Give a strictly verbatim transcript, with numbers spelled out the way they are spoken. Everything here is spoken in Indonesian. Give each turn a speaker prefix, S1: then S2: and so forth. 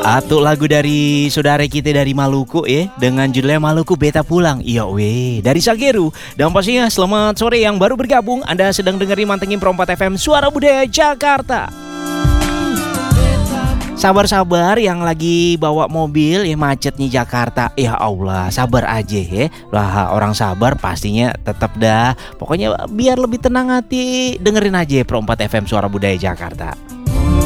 S1: Atau lagu dari saudara kita dari Maluku ya, dengan judulnya Maluku Beta Pulang. Iya weh, dari Sageru. Dan pastinya selamat sore yang baru bergabung. Anda sedang dengerin Mantengin Perempat F M Suara Budaya Jakarta. Sabar-sabar yang lagi bawa mobil ya, macet nih Jakarta. Ya Allah, sabar aja ya. Lah orang sabar pastinya tetap dah. Pokoknya biar lebih tenang hati, dengerin aja Perempat F M Suara Budaya Jakarta.